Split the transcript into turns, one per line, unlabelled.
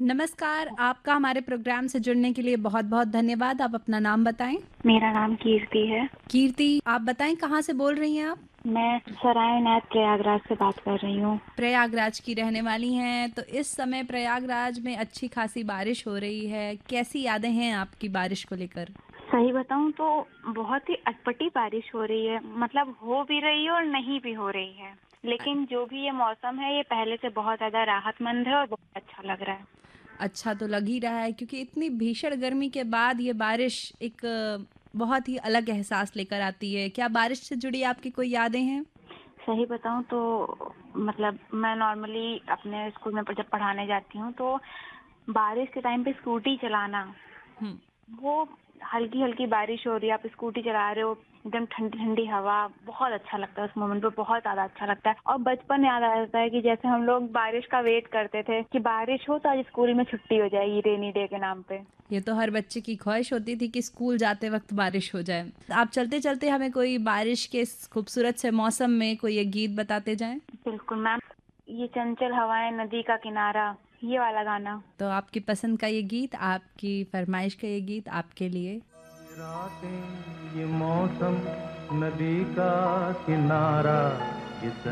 नमस्कार, आपका हमारे प्रोग्राम से जुड़ने के लिए बहुत-बहुत धन्यवाद। आप अपना नाम बताएँ?
मेरा नाम कीर्ति है।
कीर्ति, आप बताएँ कहाँ से बोल रही हैं आप?
मैं सरायनाथ प्रयागराज से बात कर रही हूँ।
प्रयागराज की रहने वाली हैं, तो इस समय प्रयागराज में अच्छी खासी बारिश हो रही है। कैसी यादें हैं आपकी बारिश को लेकर?
सही बताऊँ तो बहुत ही अटपटी बारिश हो रही है, मतलब हो भी रही है और नहीं भी हो रही है।
अ,
लेकिन जो भी ये मौसम है, ये पहले से बहुत ज़्यादा राहतमंद है और बहुत अच्छा लग रहा है।
अच्छा तो लग ही रहा है क्योंकि इतनी भीषण गर्मी के बाद ये बारिश एक बहुत ही अलग एहसास लेकर आती है। क्या बारिश से जुड़ी आपकी कोई यादें हैं?
सही बताऊँ तो मतलब मैं नॉर्मली अपने स्कूल में जब पढ़ाने जाती हूँ तो बारिश के टाइम पे स्कूटी चलाना,
हुँ।
वो हल्की-हल्की बारिश हो रही है, आप स्कूटी चला रहे हो, एकदम ठंडी-ठंडी हवा, बहुत अच्छा लगता है उस मोमेंट पे, बहुत ज़्यादा अच्छा लगता है। और बचपन याद आ जाता है कि जैसे हम लोग बारिश का वेट करते थे कि बारिश हो तो आज स्कूल में छुट्टी हो जाएगी रेनी डे के नाम पे।
ये तो हर बच्चे की ख्वाहिश होती थी कि स्कूल जाते वक्त बारिश हो जाए। आप चलते-चलते हमें कोई बारिश के इस खूबसूरत से मौसम में कोई एक गीत बताते जाएँ।
बिल्कुल मैम, ये चंचल हवाएं नदी का किनारा, ये वाला गाना।
तो आपकी पसंद का ये गीत, आपकी फरमाइश का ये गीत आपके लिए।
रातें ये मौसम नदी का किनारा, इस